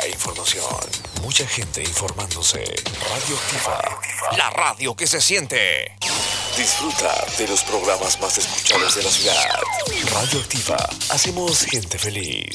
mucha información, mucha gente informándose. Radioactiva, la radio que se siente. Disfruta de los programas más escuchados de la ciudad. Radioactiva, hacemos gente feliz.